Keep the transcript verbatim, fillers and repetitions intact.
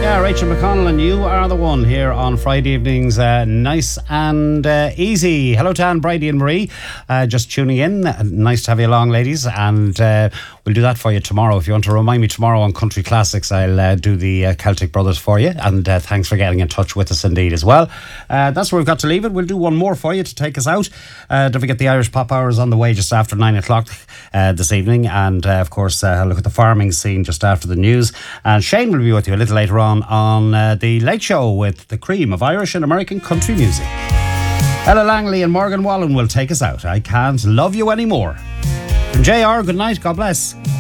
Yeah, Rachel McConnell and You Are The One here on Friday evenings, uh, nice and uh, easy. Hello to Anne, Bridie and Marie, uh, just tuning in. Uh, nice to have you along, ladies, and uh, we'll do that for you tomorrow. If you want to remind me tomorrow on Country Classics, I'll uh, do the uh, Celtic Brothers for you, and uh, thanks for getting in touch with us indeed as well. Uh, that's where we've got to leave it. We'll do one more for you to take us out. Uh, don't forget the Irish Pop Hours on the way just after nine o'clock uh, this evening, and uh, of course uh, look at the farming scene just after the news, and Shane will be with you a little later on on uh, the Late Show with the cream of Irish and American country music. Ella Langley and Morgan Wallen will take us out. I Can't Love You Anymore. From J R, good night, God bless.